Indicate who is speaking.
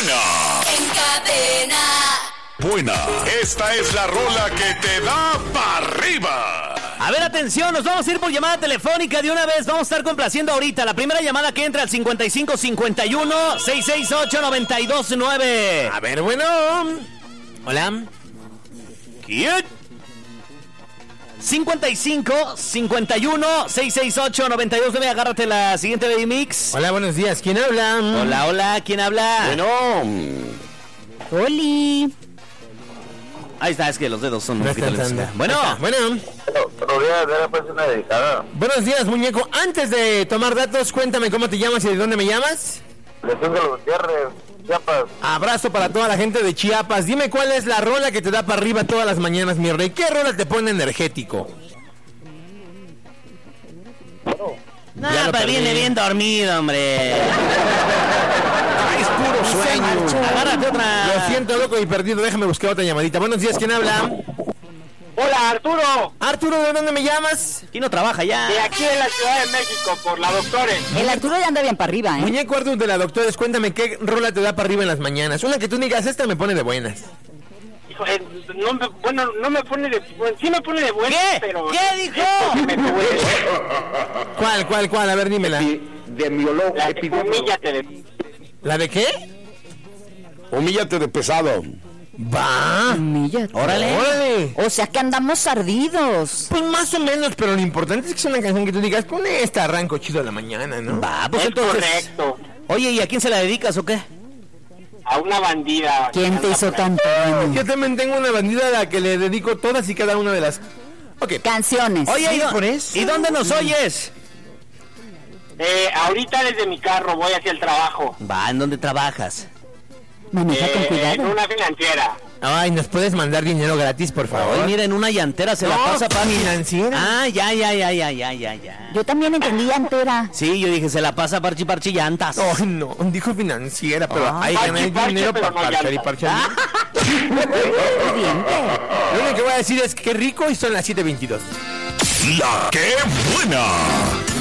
Speaker 1: buena!
Speaker 2: En cadena.
Speaker 1: Buena. Esta es la rola que te da para arriba.
Speaker 3: A ver, atención, nos vamos a ir por llamada telefónica de una vez. Vamos a estar complaciendo ahorita. La primera llamada que entra al 5551-668-929.
Speaker 4: A ver, bueno. Hola.
Speaker 3: ¿Quién? 55-51-668-929. Agárrate la siguiente Baby Mix.
Speaker 4: Hola, buenos días. ¿Quién habla?
Speaker 3: Hola, hola, ¿quién habla?
Speaker 1: Bueno.
Speaker 5: Oli.
Speaker 3: Ahí está, es que los dedos son un
Speaker 4: No
Speaker 3: poquito
Speaker 4: está
Speaker 3: lentos.
Speaker 4: entrando.
Speaker 3: Bueno.
Speaker 4: Bueno. Buenos días, muñeco. Antes de tomar datos, cuéntame cómo te llamas y de dónde me llamas.
Speaker 6: Alejandro Gutiérrez, Chiapas.
Speaker 4: Abrazo para toda la gente de Chiapas. Dime cuál es la rola que te da para arriba todas las mañanas, mi rey. ¿Qué rola te pone energético?
Speaker 3: No,
Speaker 4: Ya lo
Speaker 3: pero
Speaker 4: perdí.
Speaker 3: viene bien dormido, hombre.
Speaker 4: Es puro sueño.
Speaker 3: Agárrate otra.
Speaker 4: Lo siento, loco y perdido. Déjame buscar otra llamadita. Buenos días, ¿quién habla?
Speaker 6: Hola, Arturo.
Speaker 4: Arturo, ¿de dónde me llamas?
Speaker 3: Aquí no trabaja ya.
Speaker 6: De aquí en la Ciudad de México, por la Doctores.
Speaker 5: El Arturo ya anda bien para arriba, ¿eh?
Speaker 4: Muñeco Arturo de la Doctores, cuéntame qué rola te da para arriba en las mañanas. Una que tú digas, esta me pone de buenas.
Speaker 6: Hijo, no me pone de... Bueno, sí me pone de buenas,
Speaker 3: ¿Qué?
Speaker 6: pero...
Speaker 3: ¿Qué dijo?
Speaker 4: ¿Cuál? A ver, dímela.
Speaker 6: De biólogo. La de humíllate de...
Speaker 4: ¿La de qué?
Speaker 1: Humíllate de pesado.
Speaker 4: Va.
Speaker 5: Humíllate.
Speaker 4: Órale.
Speaker 5: O sea que andamos ardidos.
Speaker 4: Pues más o menos, pero lo importante es que sea una canción que tú digas, con esta arranco chido a la mañana, ¿no?
Speaker 3: Va, pues
Speaker 6: Es
Speaker 3: entonces.
Speaker 6: correcto.
Speaker 3: Oye, ¿y a quién se la dedicas o qué?
Speaker 6: A una bandida.
Speaker 5: ¿Quién te hizo tanto daño?
Speaker 4: Yo también tengo una bandida a la que le dedico todas y cada una de las... Ok.
Speaker 5: Canciones.
Speaker 3: Oye,
Speaker 4: Sí,
Speaker 3: ¿y,
Speaker 4: por eso.
Speaker 3: ¿y dónde nos oyes?
Speaker 6: Ahorita desde mi carro voy hacia el trabajo.
Speaker 3: Va, ¿en dónde trabajas?
Speaker 5: Maneja con
Speaker 6: En
Speaker 5: cuidado.
Speaker 6: una financiera.
Speaker 4: Ay, ¿nos puedes mandar dinero gratis, por favor?
Speaker 3: Oye, mira, en una llantera se la
Speaker 4: No,
Speaker 3: pasa para
Speaker 4: financiera.
Speaker 3: Ah, ya.
Speaker 5: Yo también entendí entera.
Speaker 3: Sí, yo dije, se la pasa parchi llantas.
Speaker 4: Ay, no, dijo financiera, pero
Speaker 3: Ah,
Speaker 4: hay
Speaker 6: parche,
Speaker 4: ganar
Speaker 6: parche,
Speaker 4: dinero
Speaker 6: pero
Speaker 4: para
Speaker 6: no
Speaker 4: parchar y
Speaker 6: llantas.
Speaker 4: parchar. Lo único que voy a decir es que rico y son las 7:22.
Speaker 1: La que buena.